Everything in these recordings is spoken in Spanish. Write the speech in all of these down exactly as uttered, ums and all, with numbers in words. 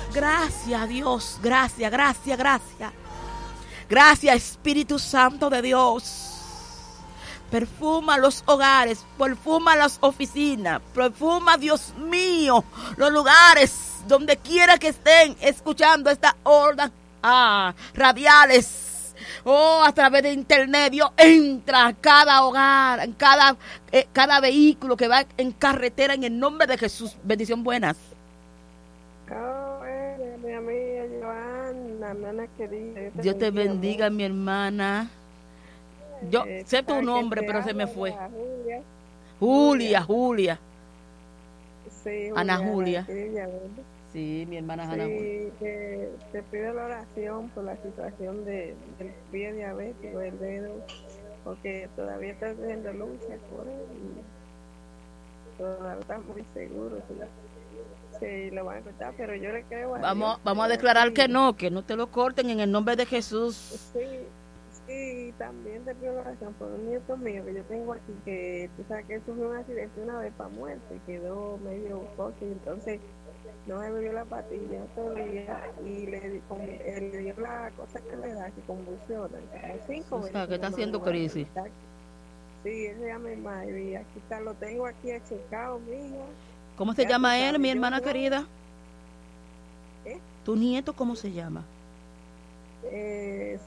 Gracias, Dios. Gracias, gracias, gracias. Gracias, Espíritu Santo de Dios. Perfuma los hogares, perfuma las oficinas, perfuma, Dios mío, los lugares donde quiera que estén escuchando esta onda ah, radiales. Oh, a través de internet, Dios entra a cada hogar, en cada, eh, cada vehículo que va en carretera en el nombre de Jesús. Bendición buenas. Oh, eh, mi amiga Joana, mi hermana querida. Yo te Dios te bendiga, bendiga, amor. mi hermana. Yo Eh, sé tu ¿sabes nombre, quién te pero se me habla? fue. Julia. Julia, Julia. Sí, Ana Julia. querida, ¿verdad? Sí, mi hermana Ana Julia. Sí, que te pido la oración por la situación de, del pie diabético, el dedo, porque todavía está haciendo lucha por él y todavía está muy seguro. Sí, sí, lo van a cortar, pero yo le creo a Vamos, Dios, vamos a pero declarar sí, que no, que no te lo corten en el nombre de Jesús. sí, sí, también te pido la oración por un nieto mío que yo tengo aquí, que tú sabes que él sufrió un accidente una vez para muerte y quedó medio coche, y entonces no se bebió la pastilla otro día y le, di- con- él le dio la cosa que le da, que convulsiona, como cinco O veces. sea, que está nada más haciendo lo va a crisis. revisar. Sí, él se llama Mayri, aquí está, lo tengo aquí checado, mijo. ¿Cómo se Ya tú llama él, sabes, mi yo hermana no, querida? ¿eh? ¿Tu nieto cómo se llama? Es,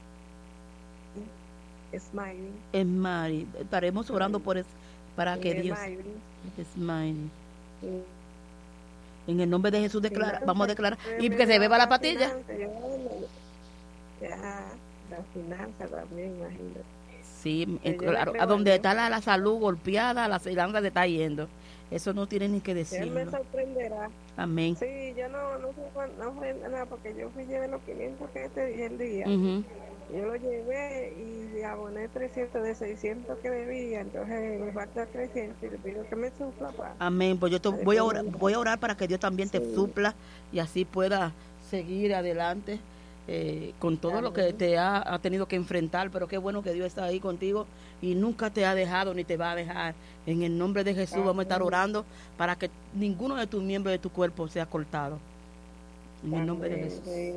es Mayri, Es Mari. Estaremos orando por es, para que es Dios. Mayri. Es Mari. Sí. En el nombre de Jesús Sí, declara, no, vamos a se- declarar. se Y me que se dio beba la la pastilla. finanza, yo, bueno, ya, la finanza también, imagínate. Sí, Pero en- yo le claro, creo a a donde Dios. está la, la salud golpeada, la seguridad se está yendo. Eso no tiene ni que Él me decirlo. sorprenderá. Amén. Sí, yo no, no, fue, cuan- no fue nada, porque yo fui llevé los quinientos que te dije el día. Ujú. Yo lo llevé y le aboné trescientos de seiscientos que debía, entonces me falta trescientos y le pido que me supla para. Amén. Pues yo te voy a orar, voy a orar para que Dios también te Sí. supla y así pueda seguir adelante eh, con todo lo que Amén. te ha, ha tenido que enfrentar. Pero qué bueno que Dios está ahí contigo y nunca te ha dejado ni te va a dejar. En el nombre de Jesús vamos a estar Amén. orando para que ninguno de tus miembros de tu cuerpo sea cortado. En el nombre de Amén, Jesús. sí.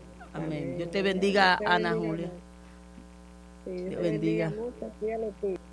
Amén. Dios Amén. te bendiga, Dios te Ana bendiga Julia. mucho. Sí, Dios Dios te bendiga bendiga. mucho, cuídalo tú.